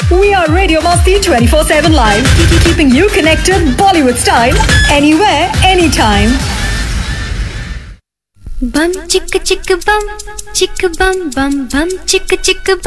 We are Radio Masti 24/7 live, keeping you connected Bollywood style anywhere, anytime. Bum chick bum bum bum chick bum.